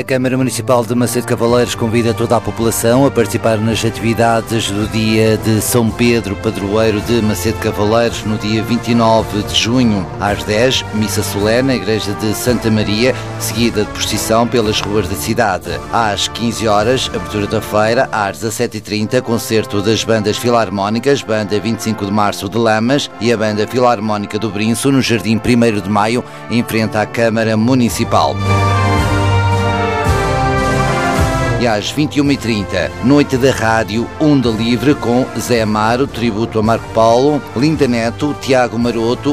Câmara Municipal de Macedo Cavaleiros convida toda a população a participar nas atividades do dia de São Pedro, padroeiro de Macedo Cavaleiros, no dia 29 de junho, às 10, missa solene na Igreja de Santa Maria, seguida de procissão pelas ruas da cidade. Às 15 horas, abertura da feira, às 17h30, concerto das bandas filarmónicas, Banda 25 de Março de Lamas e a Banda Filarmónica do Brinço, no Jardim 1º de Maio, em frente à Câmara Municipal. E às 21h30, Noite da Rádio Onda Livre com Zé Amaro, tributo a Marco Paulo, Linda Neto, Tiago Maroto,